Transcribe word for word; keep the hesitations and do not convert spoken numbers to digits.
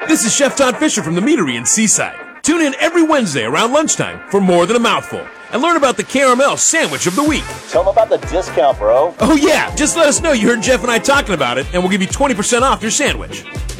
This is Chef Todd Fisher from the Meadery in Seaside. Tune in every Wednesday around lunchtime for More Than a Mouthful and learn about the Caramel Sandwich of the Week. Tell them about the discount, bro. Oh yeah, just let us know you heard Jeff and I talking about it and we'll give you twenty percent off your sandwich.